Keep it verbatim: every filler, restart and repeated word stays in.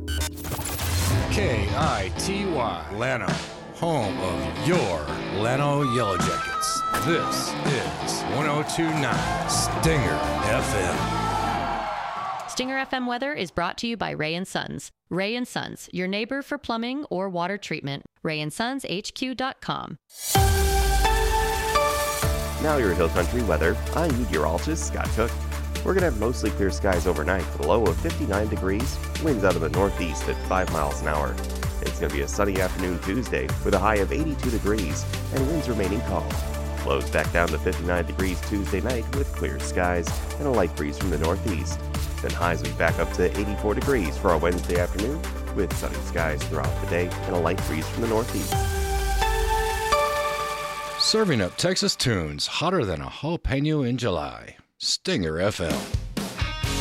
K I T Y, Llano, home of your Llano Yellow Jackets. This is one oh two point nine Stinger F M. Stinger F M weather is brought to you by Ray and Sons. Ray and Sons, your neighbor for plumbing or water treatment. ray and sons h q dot com. Now your Hill Country weather. I'm meteorologist Scott Cook. We're going to have mostly clear skies overnight with a low of fifty-nine degrees, winds out of the northeast at five miles an hour. It's going to be a sunny afternoon Tuesday with a high of eighty-two degrees and winds remaining calm. Lows back down to fifty-nine degrees Tuesday night with clear skies and a light breeze from the northeast. Then highs will be back up to eighty-four degrees for our Wednesday afternoon with sunny skies throughout the day and a light breeze from the northeast. Serving up Texas tunes hotter than a jalapeno in July. Stinger F M.